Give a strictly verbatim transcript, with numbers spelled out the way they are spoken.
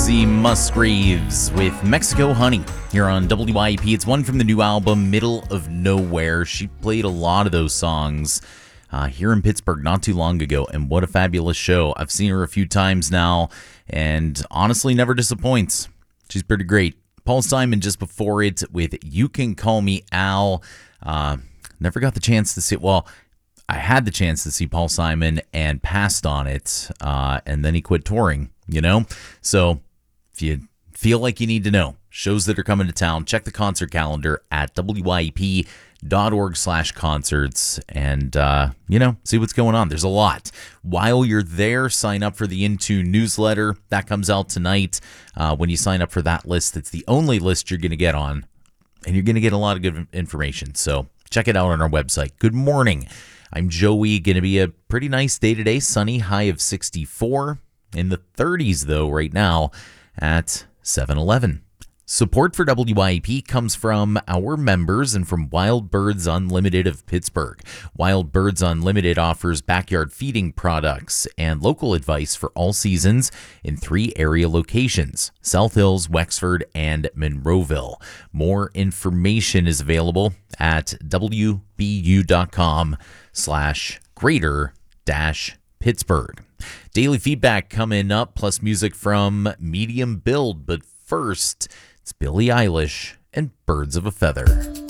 Rosie Musgraves with Mexico Honey here on W I E P. It's one from the new album, Middle of Nowhere. She played a lot of those songs uh, here in Pittsburgh not too long ago, and what a fabulous show. I've seen her a few times now, and honestly never disappoints. She's pretty great. Paul Simon just before it with You Can Call Me Al. Uh, never got the chance to see it. Well, I had the chance to see Paul Simon and passed on it, uh, and then he quit touring, you know? So if you feel like you need to know shows that are coming to town, check the concert calendar at W I E P dot org slash concerts and, uh, you know, see what's going on. There's a lot. While you're there, sign up for the Into newsletter. That comes out tonight. Uh, when you sign up for that list, it's the only list you're going to get on, and you're going to get a lot of good information. So check it out on our website. Good morning. I'm Joey. Going to be a pretty nice day today. Sunny, high of sixty-four. In the thirties, though, right now at seven eleven. Support for W I E P comes from our members and from Wild Birds Unlimited of Pittsburgh. Wild Birds Unlimited offers backyard feeding products and local advice for all seasons in three area locations: South Hills, Wexford, and Monroeville. More information is available at W B U dot com slash greater dash Pittsburgh. Daily feedback coming up, plus music from Medium Build. But first, it's Billie Eilish and Birds of a Feather.